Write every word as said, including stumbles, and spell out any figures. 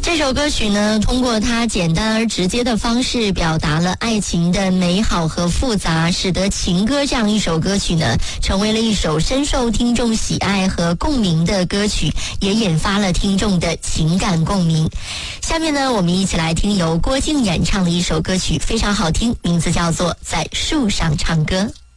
这首歌曲呢，通过它简单而直接的方式表达了爱情的美好和复杂，使得情歌这样一首歌曲呢，成为了一首深受听众喜爱和共鸣的歌曲，也引发了听众的情感共鸣。下面呢，我们一起来听由郭靖演唱的一首歌曲，非常好听，名字叫做《在树上唱歌》。